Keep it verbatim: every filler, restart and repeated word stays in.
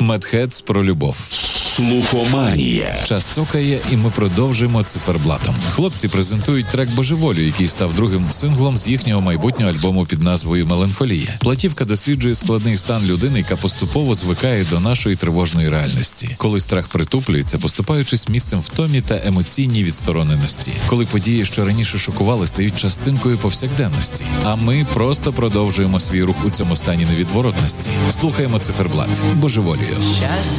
Медхедс про любов. Слухоманія. Час цокає, і ми продовжуємо циферблатом. Хлопці презентують трек «Божеволю», який став другим синглом з їхнього майбутнього альбому під назвою «Меланхолія». Платівка досліджує складний стан людини, яка поступово звикає до нашої тривожної реальності. Коли страх притуплюється, поступаючись місцем втомі та емоційній відстороненості. Коли події, що раніше шокували, стають частинкою повсякденності. А ми просто продовжуємо свій рух у цьому стані невідворотності. Слухаємо циферблат. Божеволію. Щастя